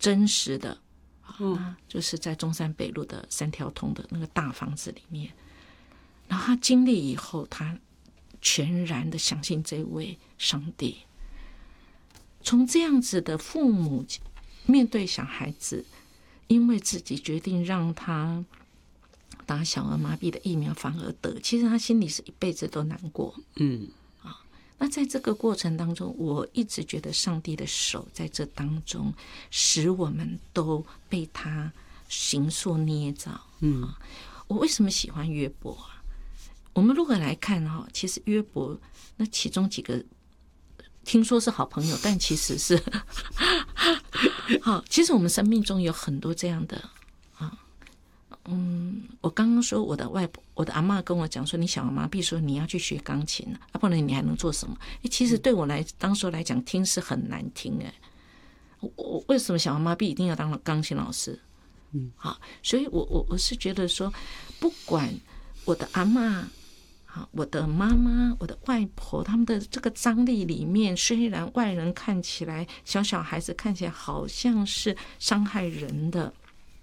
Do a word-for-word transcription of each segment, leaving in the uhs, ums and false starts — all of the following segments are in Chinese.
真实的， 嗯， 就是在中山北路的三条通的那个大房子里面。然后他经历以后，他全然的相信这位上帝。从这样子的父母面对小孩子，因为自己决定让他打小儿麻痹的疫苗反而得，其实他心里是一辈子都难过。 嗯， 那在这个过程当中，我一直觉得上帝的手在这当中，使我们都被他形塑捏造。 嗯， 我为什么喜欢约伯啊？我们如果来看哈，其实约伯那其中几个听说是好朋友，但其实是好。其实我们生命中有很多这样的啊，嗯，我刚刚说我的外婆，我的阿嬷跟我讲说，你小儿麻痹说你要去学钢琴啊，不然你还能做什么？欸、其实对我来当时来讲，听是很难听哎、欸。我为什么小儿麻痹一定要当钢琴老师？嗯，好，所以我我我是觉得说，不管我的阿嬷。我的妈妈、我的外婆，他们的这个张力里面，虽然外人看起来，小小孩子看起来好像是伤害人的，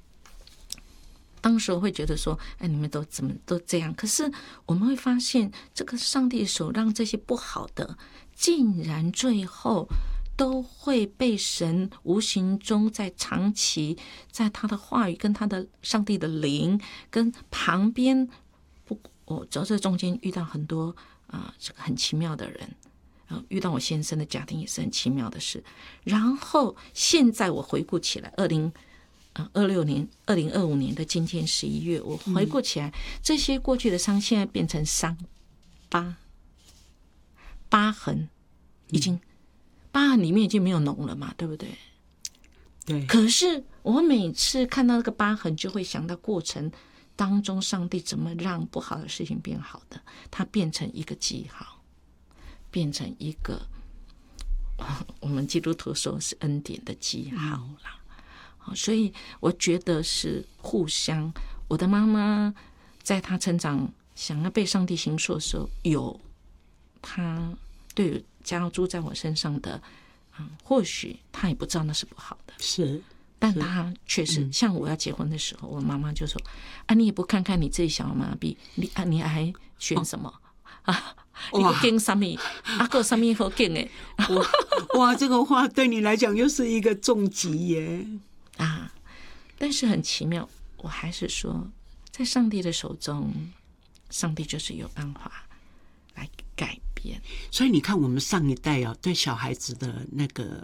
当时我会觉得说，哎，你们都怎么都这样？可是我们会发现，这个上帝手让这些不好的，竟然最后都会被神无形中在长期在他的话语跟他的上帝的灵跟旁边。我在这中间遇到很多啊、呃，这个很奇妙的人，然后遇到我先生的家庭也是很奇妙的事。然后现在我回顾起来，二零二六年、二零二五年的今天十一月，我回顾起来，嗯、这些过去的伤现在变成伤疤、疤痕，已经、嗯、疤痕里面已经没有脓了嘛，对不对？ 对。 可是我每次看到那个疤痕，就会想到过程。当中，上帝怎么让不好的事情变好的？它变成一个记号，变成一个我们基督徒说是恩典的记号啦。所以我觉得是互相。我的妈妈在她成长想要被上帝形塑的时候，有她对加诸在我身上的，嗯，或许她也不知道那是不好的， 是。 但他确实，像我要结婚的时候，我妈妈就说：“啊，你也不看看你自己小儿麻痹，你啊，你还选什么、哦、啊？你不跟什么？啊，个什么好跟的？ 哇，这个话对你来讲又是一个重击耶！ 啊，但是很奇妙，我还是说，在上帝的手中，上帝就是有办法来改变。 所以你看，我们上一代啊，对小孩子的那个。”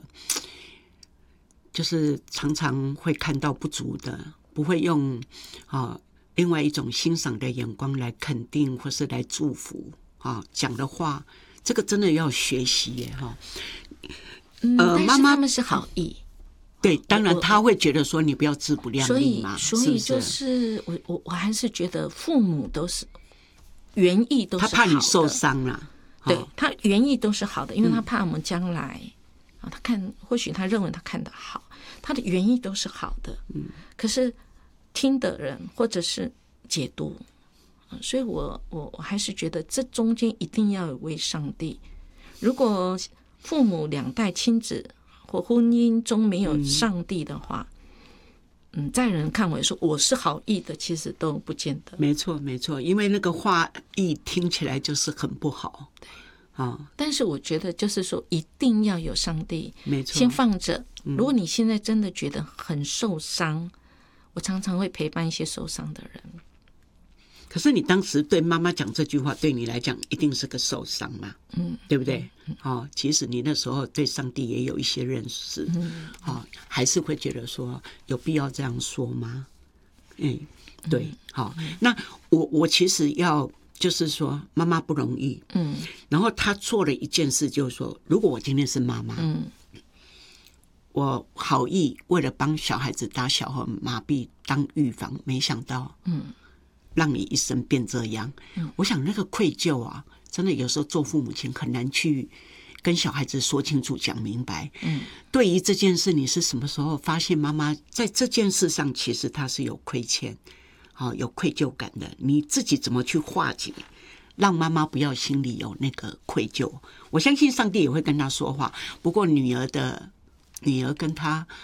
就是常常会看到不足的，不会用啊另外一种欣赏的眼光来肯定或是来祝福啊讲的话，这个真的要学习耶哈。 嗯，呃，妈妈他们是好意， 对，当然他会觉得说你不要自不量力嘛， 所以所以就是我我我还是觉得父母都是原意都是好的， 他怕你受伤啦， 对他原意都是好的，因为他怕我们将来。嗯他看，或许他认为他看得好，他的原意都是好的，嗯，可是听的人或者是解读，嗯、所以我我我还是觉得这中间一定要有位上帝。如果父母两代亲子或婚姻中没有上帝的话，嗯，在人看为说我是好意的，其实都不见得。 没错，没错，因为那个话意听起来就是很不好。 对。哦、但是我觉得就是说一定要有上帝， 没错， 先放着。如果你现在真的觉得很受伤、嗯、我常常会陪伴一些受伤的人。 可是你当时对妈妈讲这句话，对你来讲一定是个受伤嘛，嗯，对不对？嗯、哦，其实你那时候对上帝也有一些认识，嗯，哦，还是会觉得说有必要这样说吗？嗯，对，好、嗯哦，那我我其实要。就是说妈妈不容易，嗯，然后她做了一件事，就是说，如果我今天是妈妈，嗯，我好意为了帮小孩子打小儿麻痹当预防，没想到，嗯，让你一生变这样，嗯，我想那个愧疚啊，真的有时候做父母亲很难去跟小孩子说清楚、讲明白，嗯，对于这件事，你是什么时候发现妈妈在这件事上其实她是有亏欠？哦，有愧疚感的，你自己怎么去化解，让妈妈不要心里有那个愧疚？我相信上帝也会跟她说话。不过女儿的女儿跟她